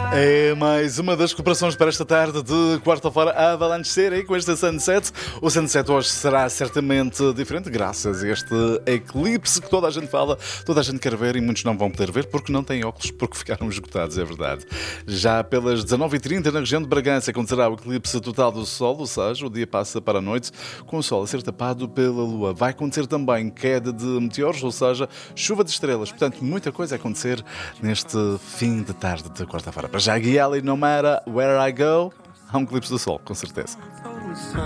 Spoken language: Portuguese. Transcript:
É mais uma das cooperações para esta tarde de quarta-feira a Avalanche City com este Sunset. O Sunset hoje será certamente diferente graças a este eclipse que toda a gente fala, toda a gente quer ver e muitos não vão poder ver porque não têm óculos, porque ficaram esgotados, é verdade. Já pelas 19h30 na região de Bragança acontecerá o eclipse total do Sol, ou seja, o dia passa para a noite com o Sol a ser tapado pela Lua. Vai acontecer também queda de meteoros, ou seja, chuva de estrelas. Portanto, muita coisa a acontecer neste fim de tarde de quarta-feira. Para já, Guiali, No Matter Where I Go, há um eclipse do Sol, com certeza.